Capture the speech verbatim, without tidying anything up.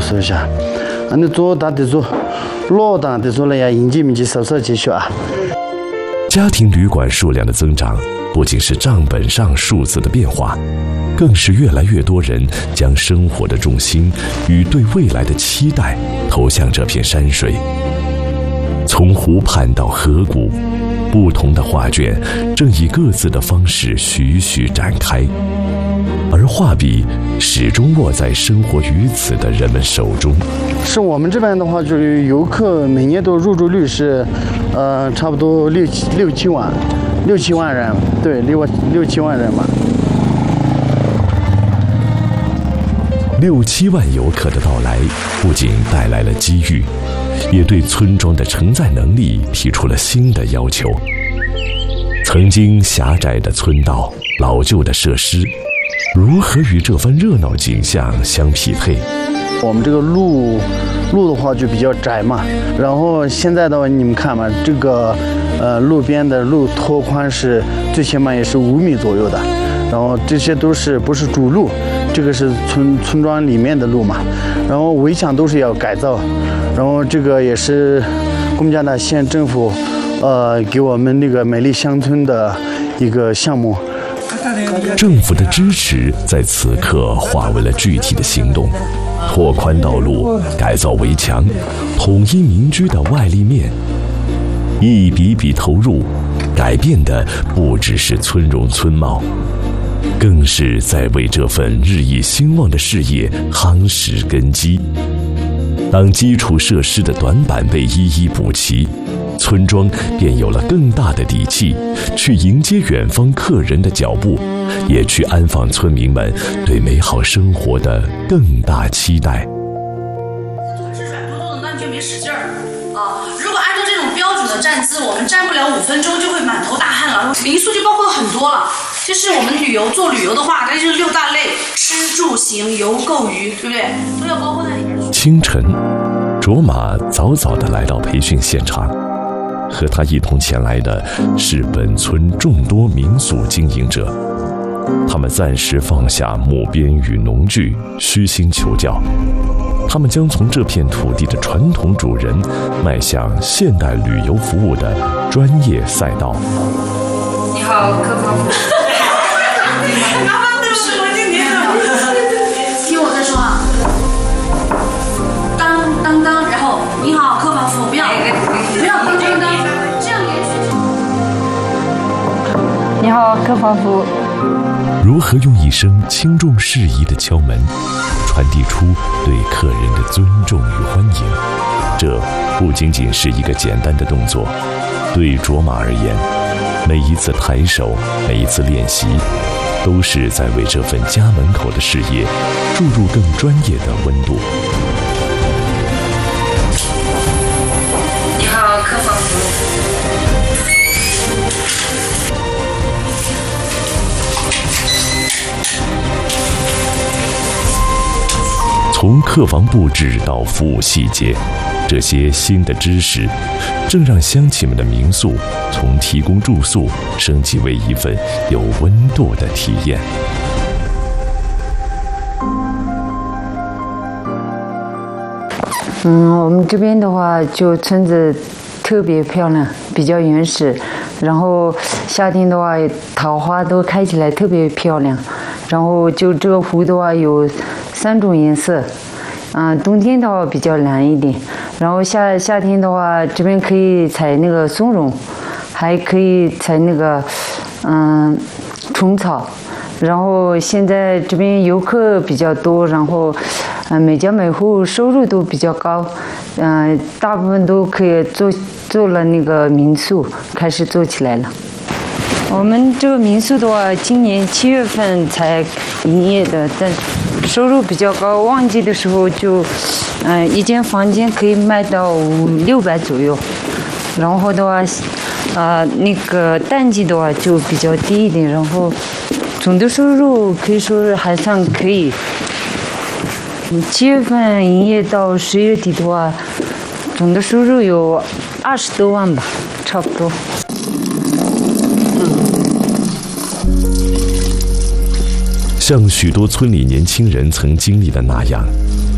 说一下，啊，你做大的做，老大的做了呀，应急民急搜索继续啊。 家庭旅馆数量的增长，不仅是账本上数字的变化，更是越来越多人将生活的重心与对未来的期待投向这片山水。从湖畔到河谷，不同的画卷正以各自的方式徐徐展开，而画笔始终握在生活于此的人们手中。 是我们这边的话，就是游客每年都入住率是，呃，差不多六七六七万，六七万人，对，六六七万人吧。 六七万游客的到来，不仅带来了机遇，也对村庄的承载能力提出了新的要求。曾经狭窄的村道、老旧的设施，如何与这番热闹景象相匹配？ 我们这个路路的话就比较窄嘛，然后现在的话你们看嘛，这个呃路边的路拓宽是最起码也是五米左右的，然后这些都是不是主路，这个是村村庄里面的路嘛，然后围墙都是要改造，然后这个也是贡加纳县政府呃给我们那个美丽乡村的一个项目。 政府的支持在此刻化为了具体的行动，拓宽道路，改造围墙，统一民居的外立面，一笔笔投入，改变的不只是村容村貌，更是在为这份日益兴旺的事业夯实根基。当基础设施的短板被一一补齐，村庄便有了更大的底气去迎接远方客人的脚步，也去安放村民们对美好生活的更大期待。 腿是软嘟嘟的，那你就没使劲儿啊！如果按照这种标准的站姿，我们站不了五分钟就会满头大汗了。民宿就包括很多了，就是我们旅游做旅游的话，那就是六大类：吃住行游购娱，对不对？都要包括在里面去。 清晨，卓玛早早地来到培训现场。和他一同前来的是本村众多民宿经营者，他们暂时放下木编与农具，虚心求教。他们将从这片土地的传统主人迈向现代旅游服务的专业赛道。 你好，客房服务。 听我在说啊，当当当，然后你好，客房服务，不要不要当当当，这样连续。 你好，客房服务。 如何用一声轻重适宜的敲门，传递出对客人的尊重与欢迎？这不仅仅是一个简单的动作，对卓玛而言，每一次抬手，每一次练习，都是在为这份家门口的事业注入更专业的温度。 你好，客房服务。 从客房布置到服务细节，这些新的知识正让乡亲们的民宿从提供住宿升级为一份有温度的体验。 嗯，我们这边的话，就村子特别漂亮，比较原始。然后夏天的话，桃花都开起来特别漂亮。然后就这个湖的话有三种颜色，嗯，冬天的话比较蓝一点。然后夏夏天的话，这边可以采那个松茸，还可以采那个嗯虫草。然后现在这边游客比较多，然后嗯每家每户收入都比较高，嗯大部分都可以做做了那个民宿，开始做起来了。我们这个民宿的话，今年七月份才营业的，但收入比较高。旺季的时候就，嗯，一间房间可以卖到五六百左右。然后的话，呃，那个淡季的话就比较低一点。然后总的收入可以说是还算可以。七月份营业到十月底的话，总的收入有二十多万吧，差不多。 像许多村里年轻人曾经历的那样，